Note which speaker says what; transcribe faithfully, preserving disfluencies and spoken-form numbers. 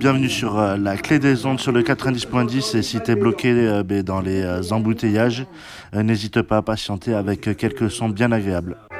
Speaker 1: bienvenue sur euh, la clé des ondes sur le quatre-vingt-dix point dix et si t'es bloqué euh, ben, dans les euh, embouteillages, euh, n'hésite pas à patienter avec euh, quelques sons bien agréables.